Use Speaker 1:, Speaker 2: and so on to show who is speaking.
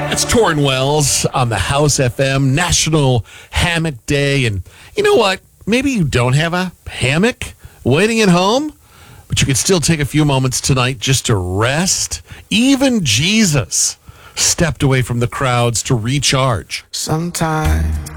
Speaker 1: It's Torrin Wells on the House FM National Hammock Day. And you know what? Maybe you don't have a hammock waiting at home, but you could still take a few moments tonight just to rest. Even Jesus stepped away from the crowds to recharge.
Speaker 2: Sometimes